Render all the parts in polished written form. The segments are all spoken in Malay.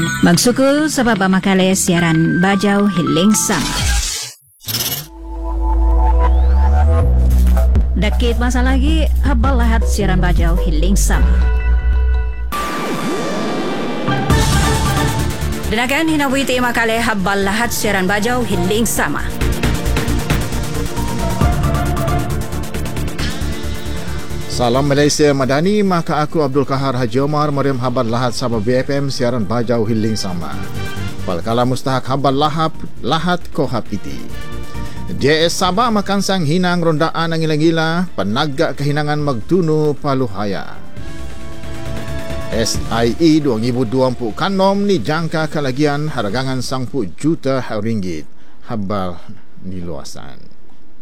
Magsukul sa papamakali siaran Bajau Hiling Sama. Dakit masa lagi habal lahat siaran Bajau Hiling Sama. Dinagan hinawiti makali habal lahat siaran Bajau Hiling Sama. Salam Malaysia Madani, maka aku Abdul Kahar Haji Omar merim habar lahat sama BFM siaran Bajau Hiling Sama. Palkala mustahak habar lahat kohap iti. JS Sabah makansang hinang rondaan ang ilang-ila, panagga kehinangan magtunu paluhaya. SIE 2020 kanom ni jangka kalagian haragangan 10 juta ringgit. Habal ni luasan.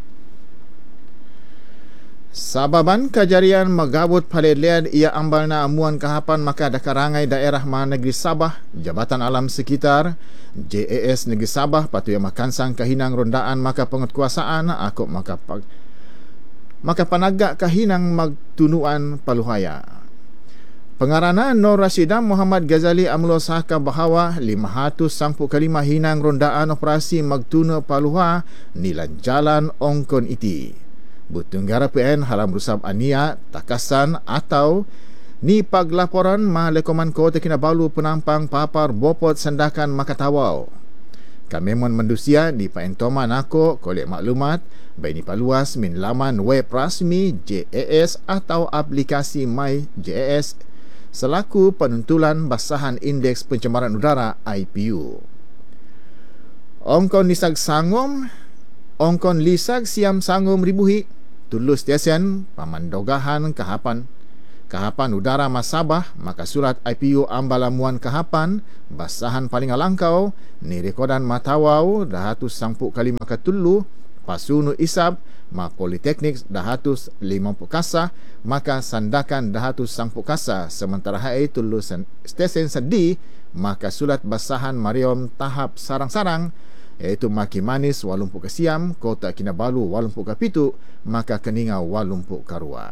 Sababan kejarian magabut palilian ia ambal na amuan kahapan maka dakarangai daerah Negeri Sabah, Jabatan Alam Sekitar, JAS Negeri Sabah patuya makansang kahinang rondaan maka penguatkuasaan aku maka panagak kahinang magtunuan paluhaya. Pengarana Nur Rashidah Muhammad Ghazali amlo sahka bahawa 515 hinang rondaan operasi magtunu paluha nilan jalan ongkon iti. Butunggara PN halam rusab ania, takasan atau ni paglaporan Mahlekoman Kota Kinabalu penampang papar bopot sandakan makatawau. Kami mendusia di paentoma nako kolek maklumat baik ni paluas min laman web rasmi JAS atau aplikasi My JAS selaku penentulan basahan indeks pencemaran udara IPU. Ongkon lisag sangom, ongkon lisag siam sangom ribuhi. Tulus tiasian pamandogahan kahapan udara Sabah maka surat IPU ambalamuan kahapan basahan paling alangkau ni rekodan matawau dahatus sangpu kali maka tulu pasunu isab ma politeknik dahatus 50 kasa maka sandakan dahatus sangpu kasa sementara hai tulus stesen sedi maka surat basahan mariom tahap sarang-sarang iaitu Maki Manis Walumpuk Kesiam, Kota Kinabalu Walumpuk Kapitu, maka Keningau Walumpuk Karua.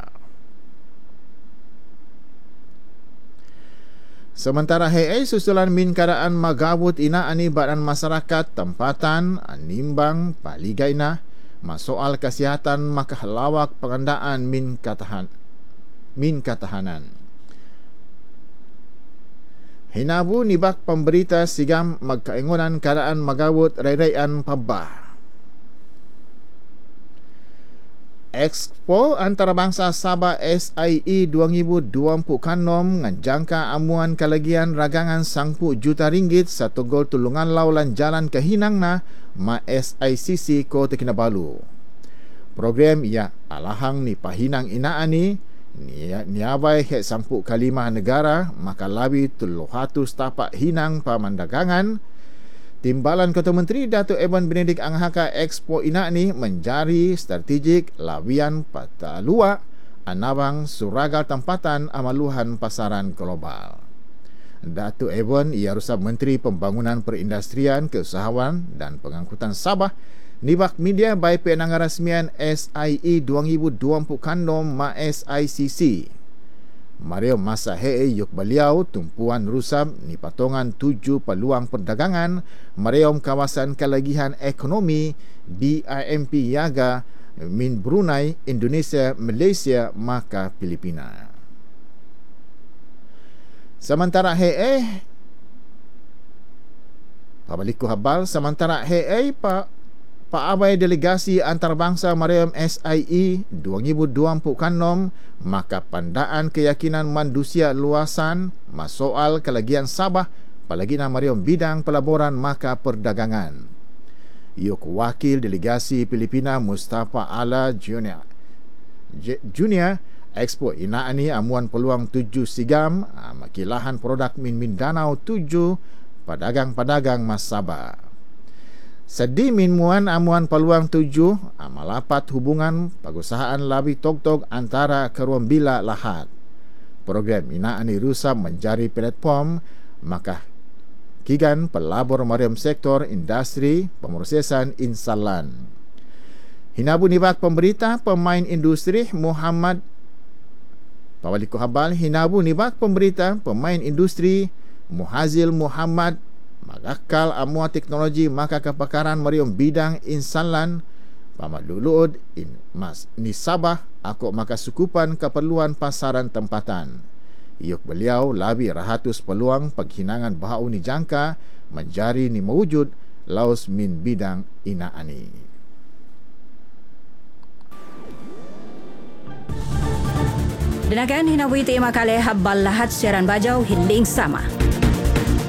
Sementara hei susulan min keadaan magabut ina ani badan masyarakat tempatan animbang paligaina masoal kesihatan maka lawak pengandaan min katahanan. Hinabu nibak pemberita sigam magkaingunan keadaan magawut ray-rayan pabah. Expo Antarabangsa Sabah SIE 2020 kanom ngajangka amuan kalagian ragangan 10 juta ringgit satu gol tulungan laulan jalan kehinang na ma SICC Kota Kinabalu. Program ia alahang ni pahinang inaani niabay he 10 kalimah negara maka labi 300 tapak hinang pamandagangan. Timbalan Ketua Menteri Datuk Eban Benedik Anghaka Expo ina ni menjari strategik lawian patalua anabang suragal tempatan amaluhan pasaran global. Datuk Eban ia rusab Menteri Pembangunan Perindustrian, Keusahawan dan Pengangkutan Sabah nibak media by penangga rasmian SIE 2020 kandom ma SICC. Mario masa hei yuk beliau tumpuan rusam ni patongan 7 peluang perdagangan mariom kawasan kelagihan ekonomi BIMP Yaga min Brunei, Indonesia, Malaysia maka Filipina. Sementara hei pabaliku habal sementara hei Paabay delegasi antarabangsa mariam SIE 2020 kanom maka pandaan keyakinan manusia luasan masoal kelagian Sabah palagi na mariam bidang pelaburan maka perdagangan. Yuk wakil delegasi Filipina Mustafa Ala Junior Expo inaani amuan peluang 7 sigam makilahan produk min Mindanao 7 padagang-padagang Sabah. Sedi minmuan amuan peluang 7 amalapat hubungan pagusahaan labi tog-tog antara keruang bila lahat. Program inaani rusab menjadi platform maka kigan pelabur mariam sektor industri pemrosesan insalan. Hinabu nibak pemberita pemain industri Muhammad Pawaliku Habal hinabu nibak pemberita pemain industri Muhazil Muhammad magakal amua teknologi maka kepakaran merium bidang insanlan pamaduluod in mas ni Sabah aku maka sukupan keperluan pasaran tempatan. Iuk beliau labi rahatus peluang penghinangan bahau ni jangka menjari ni mewujud laos min bidang ina ani. Denakan hinawiti makale habbal lahat siaran bajau hiling sama.